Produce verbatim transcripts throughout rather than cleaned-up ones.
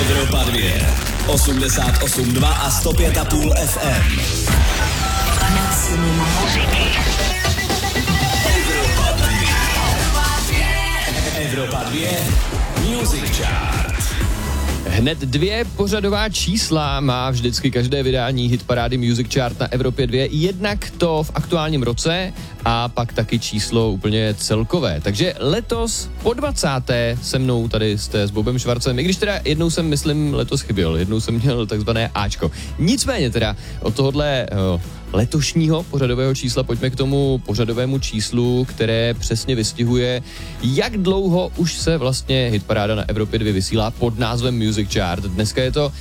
Evropa dvě, osmdesát osm dva a sto pět a půl F M. Maximum muziky. Evropa dvě. Evropa dvě. Music Chart. Hned dvě pořadová čísla má vždycky každé vydání hitparády Music Chart na Evropě dvě. Jednak to v aktuálním roce a pak taky číslo úplně celkové. Takže letos po dvacáté se mnou tady jste s Bobem Švarcem, i když teda jednou jsem, myslím, letos chyběl, jednou jsem měl takzvané Ačko. Nicméně teda od tohohle uh, letošního pořadového čísla pojďme k tomu pořadovému číslu, které přesně vystihuje, jak dlouho už se vlastně hitparáda na Evropě dvě vysílá pod názvem Music Chart. Dneska je to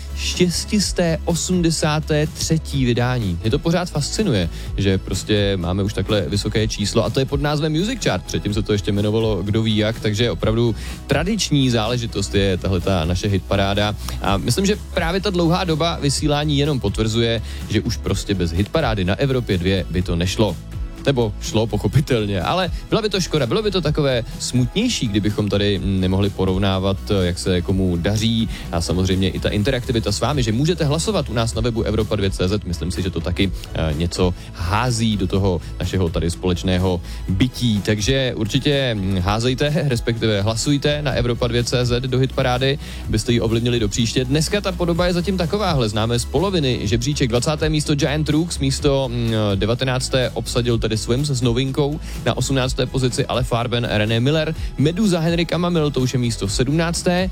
šest osmdesáté třetí vydání. Mě to pořád fascinuje, že prostě máme už takhle vysoké číslo a to je pod názvem Music Chart. Předtím se to ještě jmenovalo kdo ví jak, takže opravdu tradiční záležitost je tahle ta naše hitparáda. A myslím, že právě ta dlouhá doba vysílání jenom potvrzuje, že už prostě bez hitparády na Evropě dvě by to nešlo. Nebo šlo, pochopitelně, ale byla by to škoda, bylo by to takové smutnější, kdybychom tady nemohli porovnávat, jak se komu daří a samozřejmě i ta interaktivita s vámi, že můžete hlasovat u nás na webu Evropa dvě tečka cé zet, myslím si, že to taky e, něco hází do toho našeho tady společného bytí, takže určitě házejte, respektive hlasujte na Evropa dvě tečka cé zet do hitparády, byste ji ovlivnili do příště. Dneska ta podoba je zatím takováhle, známe z poloviny žebříček, dvacáté místo Giant Rooks, místo devatenácté obsadil tedy Swims s novinkou, na osmnácté pozici Ale Farben, René Miller, Meduza Henrika Mamil, to už je místo sedmnácté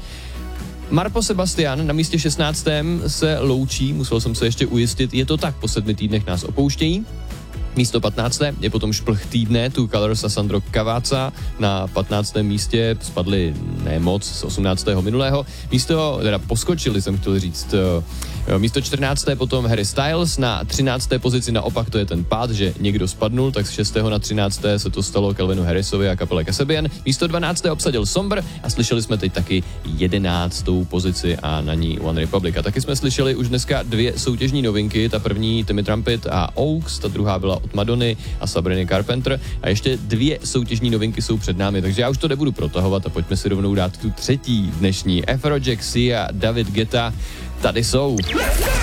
Marpo Sebastian na místě šestnáctém se loučí, musel jsem se ještě ujistit, je to tak, po sedmi týdnech nás opouštějí. Místo patnácté je potom šplh týdne, Two Colors a Sandro Cavazza na patnáctém místě spadli ne moc z osmnáctého minulého. Místo, teda poskočili jsem chtěl říct, místo čtrnácté potom Harry Styles, na třinácté pozici naopak to je ten pád, že někdo spadnul, tak z šestého na třinácté se to stalo Calvinu Harrisovi a kapele Kasabian. Místo dvanácté obsadil Somber a slyšeli jsme teď taky jedenáctou pozici a na ní One Republic. A taky jsme slyšeli už dneska dvě soutěžní novinky, ta první Timmy Trumpet a Oaks, ta druhá byla od Madony a Sabriny Carpenter a ještě dvě soutěžní novinky jsou před námi, takže já už to nebudu protahovat a pojďme si rovnou dát tu třetí dnešní. Afrojack, Sia, David Guetta, tady jsou.